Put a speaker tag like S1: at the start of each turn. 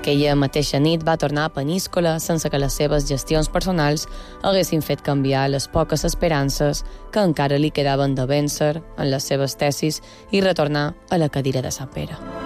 S1: Aquella mateixa nit va tornar a Peníscola sense que les seves gestions personals haguessin fet canviar les poques esperances que encara li quedaven de vèncer en les seves tesis i retornar a la cadira de Sant Pere.